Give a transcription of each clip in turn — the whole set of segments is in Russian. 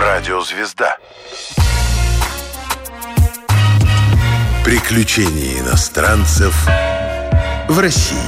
Радиозвезда. Приключения иностранцев в России.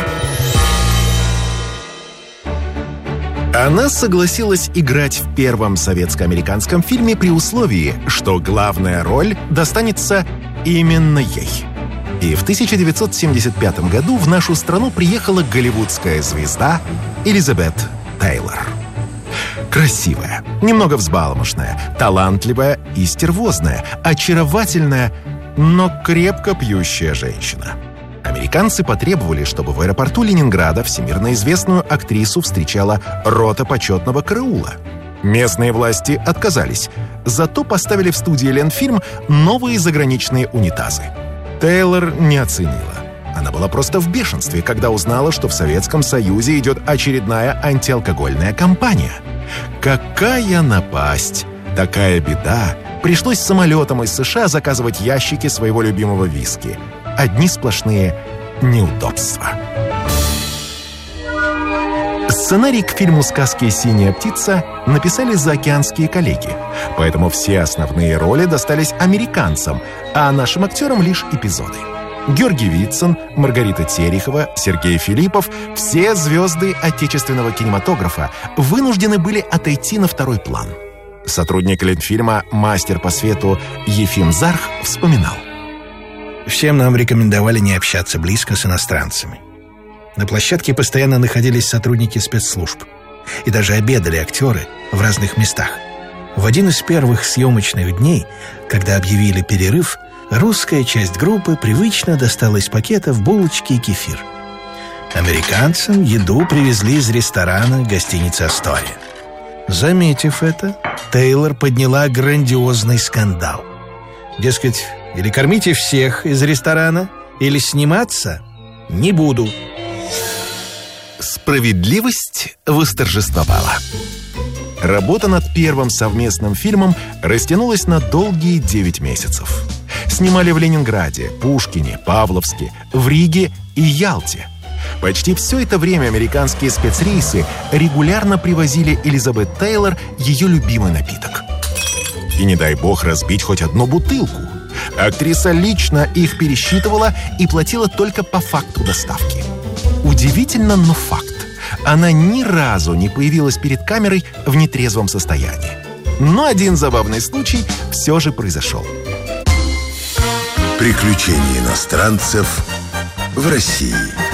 Она согласилась играть в первом советско-американском фильме при условии, что главная роль достанется именно ей. И в 1975 году в нашу страну приехала голливудская звезда Элизабет Тейлор. Красивая, немного взбалмошная, талантливая и стервозная, очаровательная, но крепко пьющая женщина. Американцы потребовали, чтобы в аэропорту Ленинграда всемирно известную актрису встречала рота почетного караула. Местные власти отказались, зато поставили в студии Ленфильм новые заграничные унитазы. Тейлор не оценила. Она была просто в бешенстве, когда узнала, что в Советском Союзе идет очередная антиалкогольная кампания. Какая напасть! Такая беда! Пришлось самолетом из США заказывать ящики своего любимого виски. Одни сплошные неудобства. Сценарий к фильму «Сказки «Синяя птица» написали заокеанские коллеги, поэтому все основные роли достались американцам, а нашим актерам лишь эпизоды. Георгий Вицин, Маргарита Терехова, Сергей Филиппов – все звезды отечественного кинематографа вынуждены были отойти на второй план. Сотрудник Ленфильма, мастер по свету Ефим Зарх вспоминал. Всем нам рекомендовали не общаться близко с иностранцами. На площадке постоянно находились сотрудники спецслужб. И даже обедали актеры в разных местах. В один из первых съемочных дней, когда объявили перерыв, русская часть группы привычно достала из пакетов булочки и кефир. Американцам еду привезли из ресторана гостиницы «Астория». Заметив это, Тейлор подняла грандиозный скандал. Дескать, или кормите всех из ресторана, или сниматься не буду. Справедливость восторжествовала. Работа над первым совместным фильмом растянулась на долгие 9 месяцев. Снимали в Ленинграде, Пушкине, Павловске, в Риге и Ялте. Почти все это время американские спецрейсы регулярно привозили Элизабет Тейлор ее любимый напиток. И не дай бог разбить хоть одну бутылку. Актриса лично их пересчитывала и платила только по факту доставки. Удивительно, но факт. Она ни разу не появилась перед камерой в нетрезвом состоянии. Но один забавный случай все же произошел. Приключения иностранцев в России.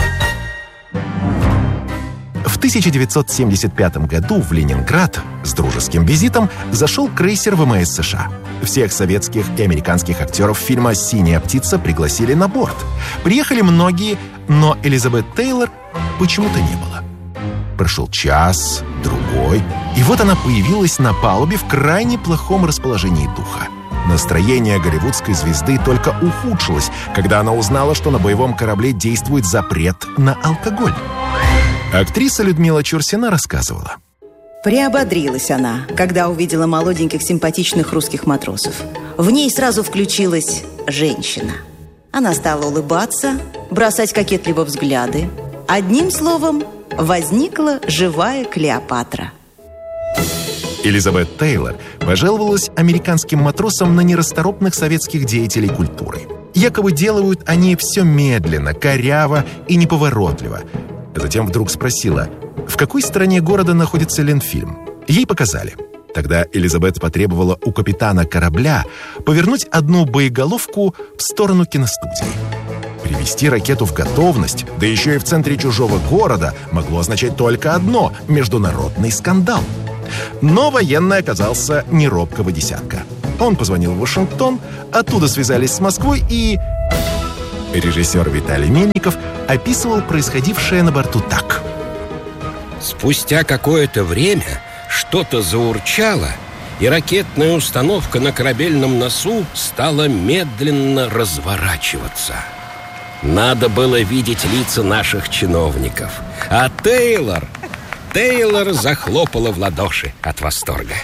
В 1975 году в Ленинград с дружеским визитом зашел крейсер ВМС США. Всех советских и американских актеров фильма «Синяя птица» пригласили на борт. Приехали многие, но Элизабет Тейлор почему-то не было. Прошел час, другой, и вот она появилась на палубе в крайне плохом расположении духа. Настроение голливудской звезды только ухудшилось, когда она узнала, что на боевом корабле действует запрет на алкоголь. Актриса Людмила Чурсина рассказывала. Приободрилась она, когда увидела молоденьких симпатичных русских матросов. В ней сразу включилась женщина. Она стала улыбаться, бросать кокетливо взгляды. Одним словом, возникла живая Клеопатра. Элизабет Тейлор пожаловалась американским матросам на нерасторопных советских деятелей культуры. Якобы делают они все медленно, коряво и неповоротливо. Затем вдруг спросила, в какой стороне города находится Ленфильм. Ей показали. Тогда Элизабет потребовала у капитана корабля повернуть одну боеголовку в сторону киностудии. Привести ракету в готовность, да еще и в центре чужого города, могло означать только одно – международный скандал. Но военный оказался не робкого десятка. Он позвонил в Вашингтон, оттуда связались с Москвой и... Режиссер Виталий Мельников описывал происходившее на борту так. Спустя какое-то время что-то заурчало, и ракетная установка на корабельном носу стала медленно разворачиваться. Надо было видеть лица наших чиновников. А Тейлор захлопала в ладоши от восторга.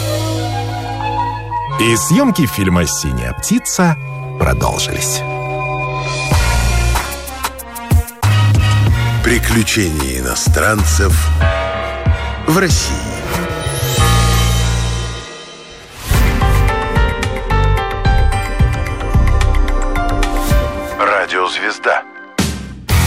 И съемки фильма «Синяя птица» продолжились. Приключения иностранцев в России. Радиозвезда.